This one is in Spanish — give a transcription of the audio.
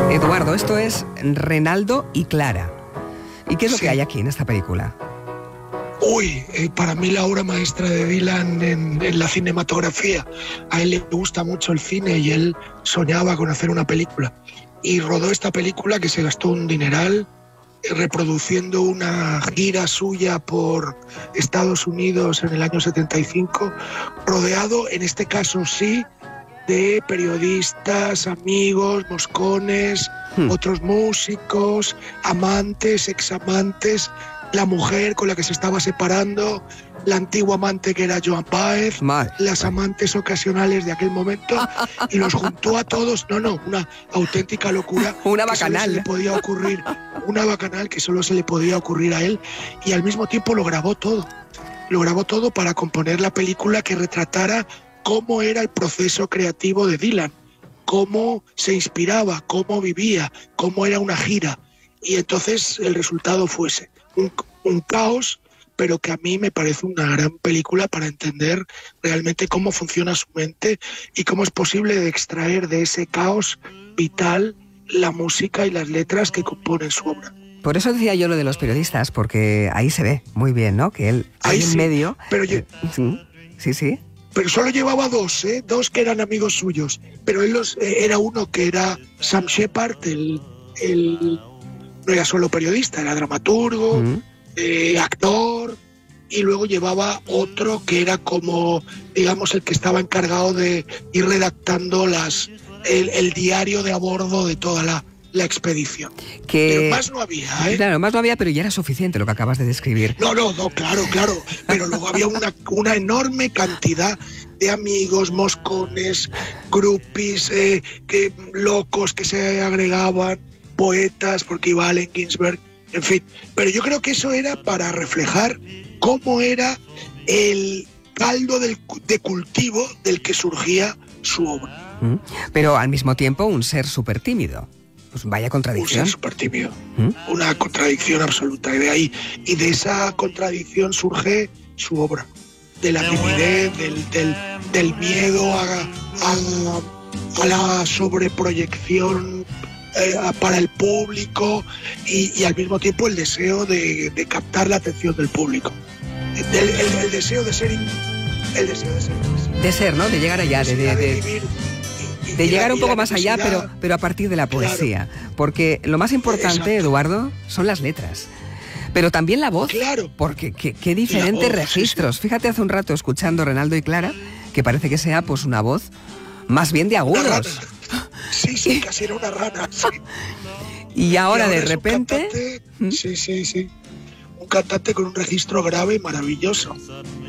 Eduardo, esto es Renaldo y Clara. ¿Y qué es lo que hay aquí en esta película? Para mí la obra maestra de Dylan en la cinematografía. A él le gusta mucho el cine y él soñaba con hacer una película. Y rodó esta película que se gastó un dineral reproduciendo una gira suya por Estados Unidos en el año 75, rodeado, en este caso sí, de periodistas, amigos, moscones, otros músicos, amantes, examantes, la mujer con la que se estaba separando, la antigua amante que era Joan Baez, las amantes ocasionales de aquel momento, y los juntó a todos. Una auténtica locura. Una bacanal. Una bacanal que solo se le podía ocurrir a él, y al mismo tiempo lo grabó todo. Lo grabó todo para componer la película que retratara cómo era el proceso creativo de Dylan, cómo se inspiraba, cómo vivía, cómo era una gira. Y entonces el resultado fuese un caos, pero que a mí me parece una gran película para entender realmente cómo funciona su mente y cómo es posible extraer de ese caos vital la música y las letras que componen su obra. Por eso decía yo lo de los periodistas, porque ahí se ve muy bien, ¿no? Que él ahí en medio... Pero sí. Pero solo llevaba dos que eran amigos suyos. Pero él era uno que era Sam Shepard, no era solo periodista, era dramaturgo, actor, y luego llevaba otro que era como, digamos, el que estaba encargado de ir redactando el diario de a bordo de toda la expedición. Pero más no había, Claro, más no había, pero ya era suficiente lo que acabas de describir. No, claro. Pero luego había una enorme cantidad de amigos, moscones, groupies, locos que se agregaban, poetas, porque iba Allen Ginsberg, en fin. Pero yo creo que eso era para reflejar cómo era el caldo de cultivo del que surgía su obra. Pero al mismo tiempo un ser súper tímido. Pues vaya contradicción. Un ser súper tímido. Una contradicción absoluta. Y de esa contradicción surge su obra. De la timidez, del miedo a la sobreproyección para el público y al mismo tiempo el deseo de captar la atención del público. El deseo de ser... De ser, ¿no? De llegar allá, de llegar un poco más allá, pero a partir de la poesía. Claro. Porque lo más importante, Eduardo, son las letras. Pero también la voz. Claro. Porque qué diferentes registros. Sí. Fíjate, hace un rato escuchando Renaldo y Clara, que parece que sea pues una voz más bien de agudos. Sí, casi era una rana. Sí. Y ahora de repente... Sí. Un cantante con un registro grave y maravilloso.